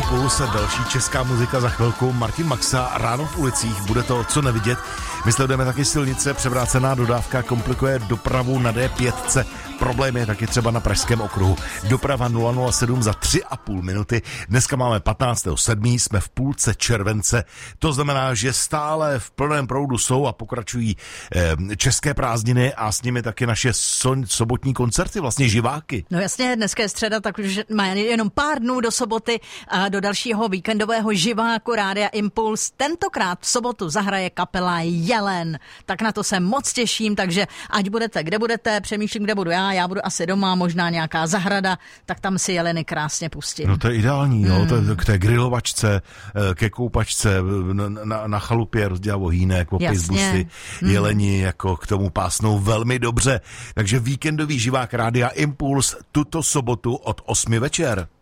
Impuls, další česká muzika za chvilku. Martin Maxa, Ráno v ulicích, bude to co nevidět. My sledujeme taky silnice, převrácená dodávka komplikuje dopravu na D5. Problém je taky třeba na Pražském okruhu. Doprava 007 za 3,5 minuty. Dneska máme 15.7., jsme v půlce července. To znamená, že stále v plném proudu jsou a pokračují české prázdniny a s nimi taky naše sobotní koncerty, vlastně živáky. No jasně, dneska je středa, tak už má jenom pár dnů do soboty a do dalšího víkendového živáku Rádia Impuls. Tentokrát v sobotu zahraje kapela Jelen. Tak na to se moc těším, takže ať budete, kde budete, přemýšlím, kde budu já budu asi doma, možná nějaká zahrada, tak tam si Jeleny krásně pustím. No to je ideální, jo, k té grilovačce, ke koupačce, na chalupě rozdělá ohýnek, opis busy, Jeleni jako k tomu pásnou velmi dobře. Takže víkendový živák Rádia Impuls tuto sobotu od 8 večer.